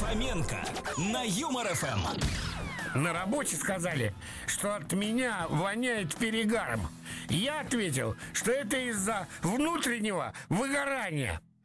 Фоменко на Юмор ФМ. На работе сказали, что от меня воняет перегаром. Я ответил, что это из-за внутреннего выгорания.